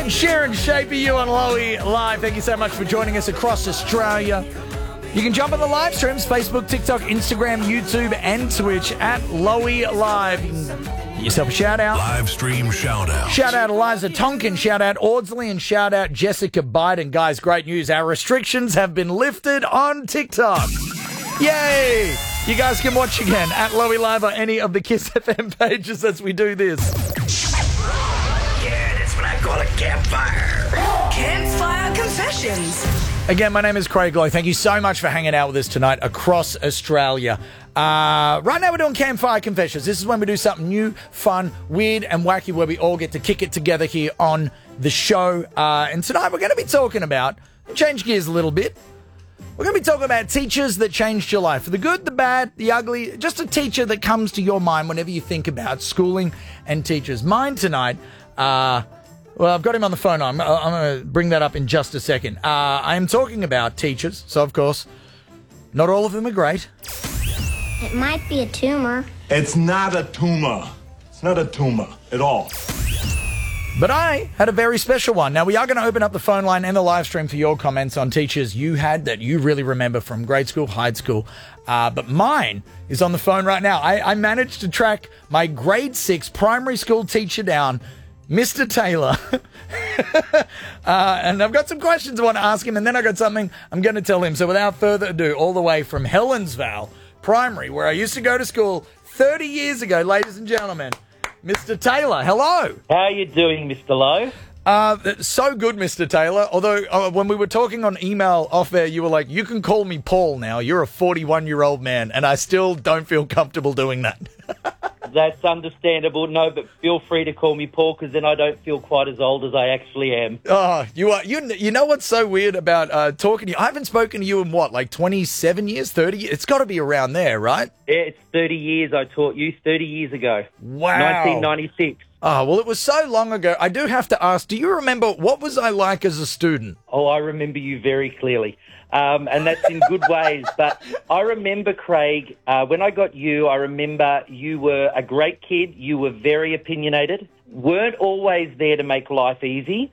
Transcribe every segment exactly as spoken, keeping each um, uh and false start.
Ed Sheeran, Shape of You on Lowy Live. Thank you so much for joining us across Australia. You can jump on the live streams, Facebook, TikTok, Instagram, YouTube, and Twitch at Lowy Live. You can get yourself a shout out. Live stream shout out. Shout out Eliza Tonkin, shout out Audsley, and shout out Jessica Biden. Guys, great news. Our restrictions have been lifted on TikTok. Yay! You guys can watch again at Lowy Live or any of the Kiss F M pages as we do this. Yeah, that's what I call a campfire. Campfire Confessions. Again, my name is Craig Lowe. Thank you so much for hanging out with us tonight across Australia. Uh, right now we're doing Campfire Confessions. This is when we do something new, fun, weird and wacky where we all get to kick it together here on the show. Uh, and tonight we're going to be talking about, change gears a little bit, we're going to be talking about teachers that changed your life. The good, the bad, the ugly, just a teacher that comes to your mind whenever you think about schooling and teachers. Mine tonight, uh... well, I've got him on the phone. I'm, I'm going to bring that up in just a second. Uh, I am talking about teachers, so of course, not all of them are great. It might be a tumor. It's not a tumor. It's not a tumor at all. But I had a very special one. Now, we are going to open up the phone line and the live stream for your comments on teachers you had that you really remember from grade school, high school. Uh, but mine is on the phone right now. I, I managed to track my grade six primary school teacher down, Mister Taylor. uh, and I've got some questions I want to ask him, and then I got something I'm going to tell him. So without further ado, all the way from Helensvale Primary, where I used to go to school thirty years ago, ladies and gentlemen, Mister Taylor, hello. How are you doing, Mister Lowe? Uh, so good, Mister Taylor. Although uh, when we were talking on email off air, you were like, you can call me Paul now. You're a forty-one-year-old man, and I still don't feel comfortable doing that. That's understandable. No, but feel free to call me Paul, because then I don't feel quite as old as I actually am. Oh, you are. You, you know what's so weird about uh, talking to you? I haven't spoken to you in what, like twenty-seven years, thirty years? It's got to be around there, right? Yeah, it's thirty years I taught you, thirty years ago. Wow. nineteen ninety-six. Oh, well, it was so long ago. I do have to ask, do you remember, what was I like as a student? Oh, I remember you very clearly. Um, and that's in good ways. But I remember, Craig, uh, when I got you, I remember you were a great kid. You were very opinionated, weren't always there to make life easy.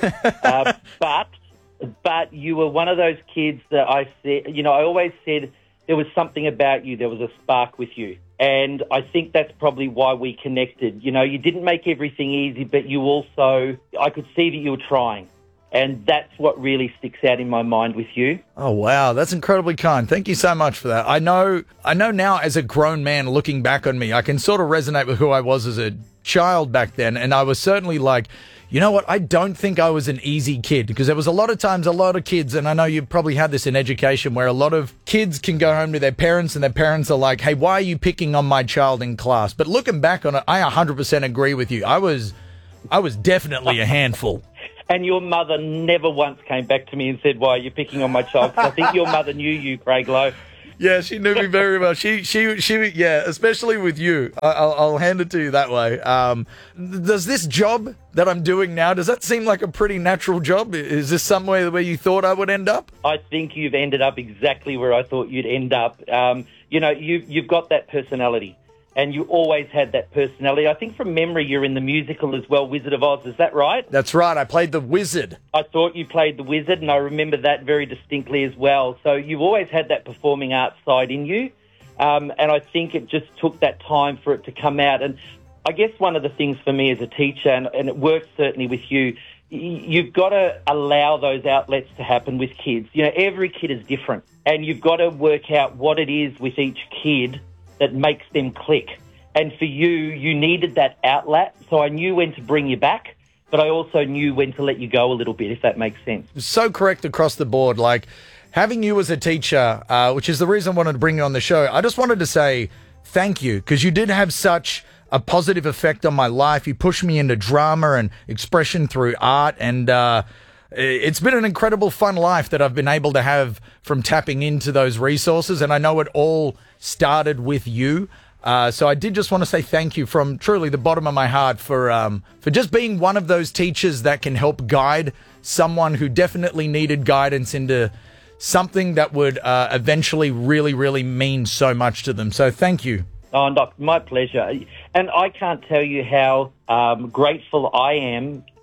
uh, but but you were one of those kids that I said, you know, I always said there was something about you. There was a spark with you. And I think that's probably why we connected. You know, you didn't make everything easy, but you also, I could see that you were trying. And that's what really sticks out in my mind with you. Oh, wow. That's incredibly kind. Thank you so much for that. I know I know now as a grown man looking back on me, I can sort of resonate with who I was as a child back then. And I was certainly like, you know what? I don't think I was an easy kid, because there was a lot of times, a lot of kids, and I know you've probably had this in education, where a lot of kids can go home to their parents and their parents are like, hey, why are you picking on my child in class? But looking back on it, I one hundred percent agree with you. I was, I was definitely a handful. And your mother never once came back to me and said, why are you picking on my child? 'Cause I think your mother knew you, Craig Lowe. Yeah, she knew me very well. She, she, she. Yeah, especially with you. I, I'll, I'll hand it to you that way. Um, does this job that I'm doing now, does that seem like a pretty natural job? Is this somewhere where you thought I would end up? I think you've ended up exactly where I thought you'd end up. Um, you know, you, you've got that personality. And you always had that personality. I think from memory you're in the musical as well, Wizard of Oz. Is that right? That's right. I played the wizard. I thought you played the wizard, and I remember that very distinctly as well. So you've always had that performing arts side in you. Um, and I think it just took that time for it to come out. And I guess one of the things for me as a teacher, and, and it works certainly with you, you've got to allow those outlets to happen with kids. You know, every kid is different. And you've got to work out what it is with each kid that makes them click. And for you, you needed that outlet, so I knew when to bring you back, but I also knew when to let you go a little bit, if that makes sense. So correct across the board. Like, having you as a teacher, uh, which is the reason I wanted to bring you on the show, I just wanted to say thank you, because you did have such a positive effect on my life. You pushed me into drama and expression through art, and uh, it's been an incredible fun life that I've been able to have from tapping into those resources, and I know it all started with you. Uh, so I did just want to say thank you from truly the bottom of my heart for um, for just being one of those teachers that can help guide someone who definitely needed guidance into something that would uh, eventually really, really mean so much to them. So thank you. Oh, Doc, my pleasure. And I can't tell you how um, grateful I am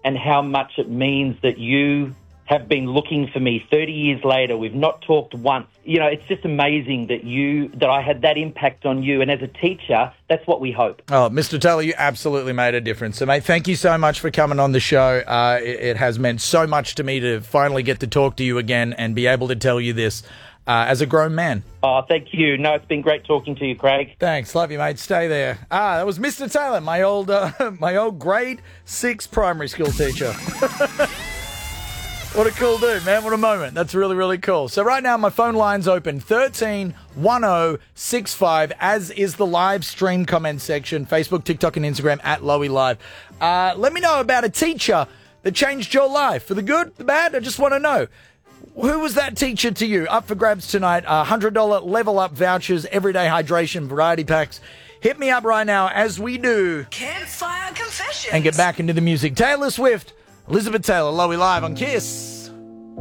and how much it means that you have been looking for me thirty years later. We've not talked once. You know, it's just amazing that you that I had that impact on you. And as a teacher, that's what we hope. Oh, Mister Taylor, you absolutely made a difference. So, mate, thank you so much for coming on the show. Uh, it, it has meant so much to me to finally get to talk to you again and be able to tell you this uh, as a grown man. Oh, thank you. No, it's been great talking to you, Craig. Thanks. Love you, mate. Stay there. Ah, that was Mister Taylor, my old, uh, my old grade six primary school teacher. What a cool dude, man. What a moment. That's really, really cool. So right now, my phone line's open, thirteen one oh six five, as is the live stream comment section, Facebook, TikTok, and Instagram, at Lowy Live. Uh, let me know about a teacher that changed your life. For the good, the bad, I just want to know. Who was that teacher to you? Up for grabs tonight. Uh, one hundred dollars Level Up vouchers, everyday hydration, variety packs. Hit me up right now as we do. Campfire Confessions. And get back into the music. Taylor Swift, Elizabeth Taylor, Lowy Live on Kiss.